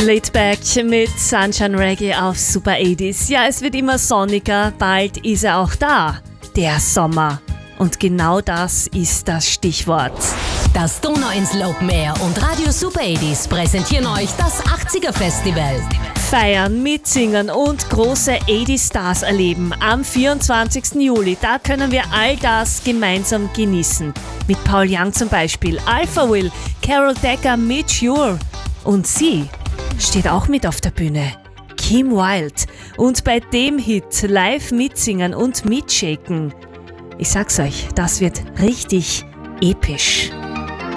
Laid Back mit Sunshine Reggae auf Super 80s. Ja, es wird immer sonniger, bald ist er auch da, der Sommer. Und genau das ist das Stichwort. Das Donauinsel Open Air und Radio Super 80s präsentieren euch das 80er Festival. Feiern, mitsingen und große 80 Stars erleben am 24. Juli. Da können wir all das gemeinsam genießen. Mit Paul Young zum Beispiel, Alpha Will, Carol Decker, Mitch Ure. Und sie steht auch mit auf der Bühne. Kim Wilde. Und bei dem Hit live mitsingen und mitshaken. Ich sag's euch, das wird richtig episch.